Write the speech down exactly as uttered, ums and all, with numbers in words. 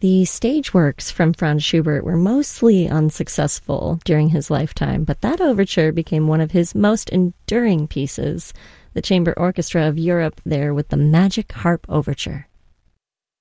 The stage works from Franz Schubert were mostly unsuccessful during his lifetime, but that overture became one of his most enduring pieces. The Chamber Orchestra of Europe there with the Magic Harp Overture.